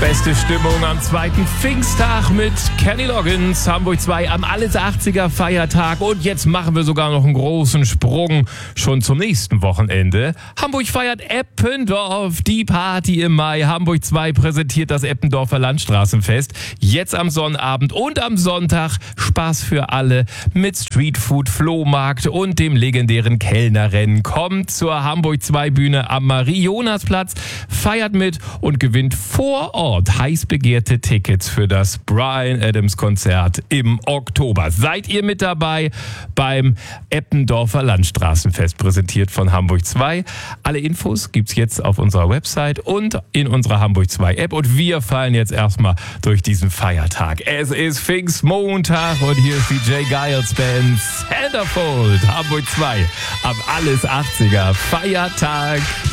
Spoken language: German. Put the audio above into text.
Beste Stimmung am zweiten Pfingsttag mit Kenny Loggins, Hamburg 2 am Alles 80er Feiertag. Und jetzt machen wir sogar noch einen großen Sprung schon zum nächsten Wochenende. Hamburg feiert Eppendorf, die Party im Mai. Hamburg 2 präsentiert das Eppendorfer Landstraßenfest. Jetzt am Sonnabend und am Sonntag Spaß für alle mit Streetfood, Flohmarkt und dem legendären Kellnerrennen. Kommt zur Hamburg 2 Bühne am Marie-Jonas-Platz, feiert mit und gewinnt vor Ort heiß begehrte Tickets für das Bryan Adams Konzert im Oktober. Seid ihr mit dabei beim Eppendorfer Landstraßenfest, präsentiert von Hamburg 2? Alle Infos gibt's jetzt auf unserer Website und in unserer Hamburg 2 App. Und wir fallen jetzt erstmal durch diesen Feiertag. Es ist Pfingstmontag und hier ist die Jay Giles Band Centerfold. Hamburg 2 am Alles 80er Feiertag.